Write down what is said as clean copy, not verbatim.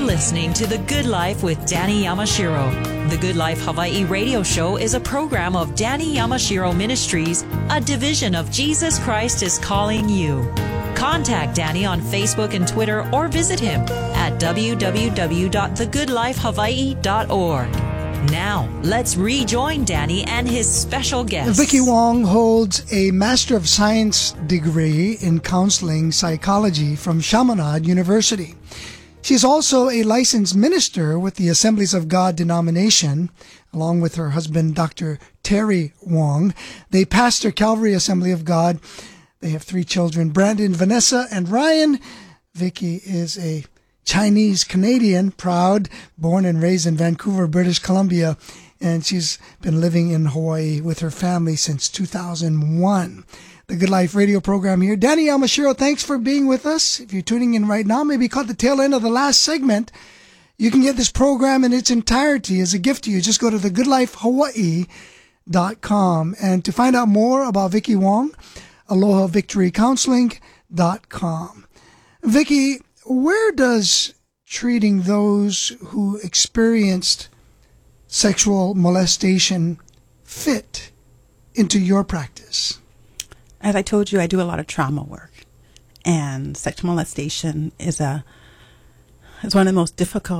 listening to The Good Life with Danny Yamashiro. The Good Life Hawaii radio show is a program of Danny Yamashiro Ministries, a division of Jesus Christ is Calling You. Contact Danny on Facebook and Twitter or visit him at www.thegoodlifehawaii.org. Now, let's rejoin Danny and his special guest. Vicky Wong holds a Master of Science degree in counseling psychology from Chaminade University. She is also a licensed minister with the Assemblies of God denomination, along with her husband, Dr. Terry Wong. They pastor Calvary Assembly of God. They have 3 children, Brandon, Vanessa, and Ryan. Vicky is a Chinese-Canadian, proud, born and raised in Vancouver, British Columbia, and she's been living in Hawaii with her family since 2001. The Good Life radio program here. Danny Yamashiro, thanks for being with us. If you're tuning in right now, maybe caught the tail end of the last segment, you can get this program in its entirety as a gift to you. Just go to thegoodlifehawaii.com. And to find out more about Vicky Wong, AlohaVictoryCounseling.com. Vicky, where does treating those who experienced sexual molestation fit into your practice? As I told you, I do a lot of trauma work, and sexual molestation is one of the most difficult